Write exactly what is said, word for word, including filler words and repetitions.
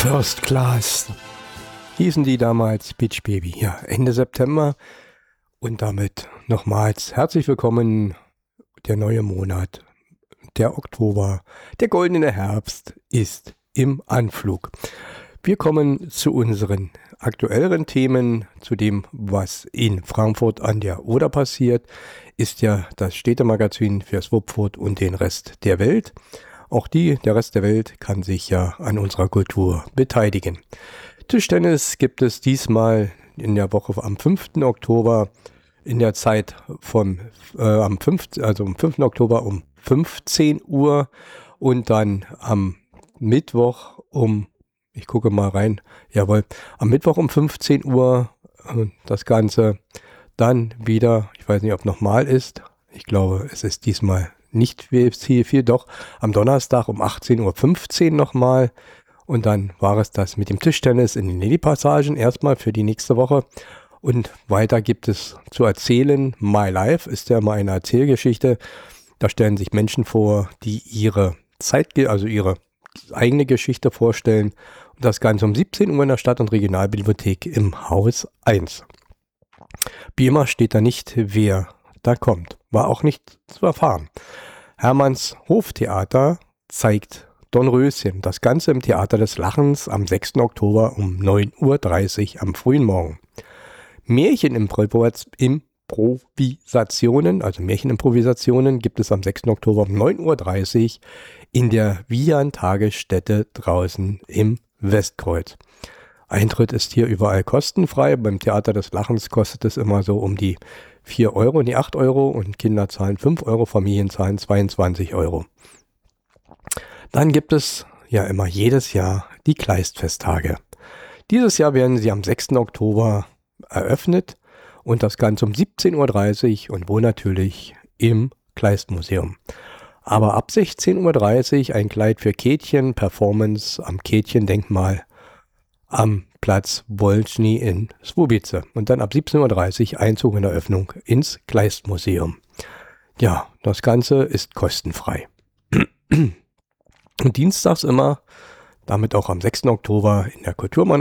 First Class hießen die damals, Beach Baby. Ja, Ende September und damit nochmals herzlich willkommen. Der neue Monat, der Oktober, der goldene Herbst ist im Anflug. Wir kommen zu unseren aktuelleren Themen, zu dem, was in Frankfurt an der Oder passiert, ist ja das Städtemagazin für Swupfurt und den Rest der Welt. Auch die, der Rest der Welt kann sich ja an unserer Kultur beteiligen. Tischtennis gibt es diesmal in der Woche am fünften Oktober in der Zeit vom äh, am fünften, also am fünften Oktober um fünfzehn Uhr und dann am Mittwoch um, ich gucke mal rein, jawohl, am Mittwoch um fünfzehn Uhr äh, das Ganze. Dann wieder, ich weiß nicht, ob nochmal ist, ich glaube, es ist diesmal nicht viel, viel, viel, doch am Donnerstag um achtzehn Uhr fünfzehn nochmal. Und dann war es das mit dem Tischtennis in den Lilly-Passagen erstmal für die nächste Woche. Und weiter gibt es zu erzählen, My Life ist ja mal eine Erzählgeschichte. Da stellen sich Menschen vor, die ihre Zeit, also ihre eigene Geschichte vorstellen. Und das Ganze um siebzehn Uhr in der Stadt- und Regionalbibliothek im Haus eins. Wie immer steht da nicht, wer da kommt. War auch nicht zu erfahren. Hermanns Hoftheater zeigt Dornröschen. Das Ganze im Theater des Lachens am sechsten Oktober um neun Uhr dreißig am frühen Morgen. Märchenimprovisationen, also Märchenimprovisationen gibt es am sechsten Oktober um neun Uhr dreißig in der Vian-Tagesstätte draußen im Westkreuz. Eintritt ist hier überall kostenfrei. Beim Theater des Lachens kostet es immer so um die vier Euro, nee, acht Euro und Kinder zahlen fünf Euro, Familien zahlen zweiundzwanzig Euro. Dann gibt es ja immer jedes Jahr die Kleistfesttage. Dieses Jahr werden sie am sechsten Oktober eröffnet und das Ganze um siebzehn Uhr dreißig und wohl natürlich im Kleistmuseum. Aber ab sechzehn Uhr dreißig ein Kleid für Käthchen, Performance am Käthchen-Denkmal am Platz Wolschny in Słubice. Und dann ab siebzehn Uhr dreißig Einzug in der Öffnung ins Kleistmuseum. Ja, das Ganze ist kostenfrei. Und dienstags immer, damit auch am sechsten Oktober in der Kulturmann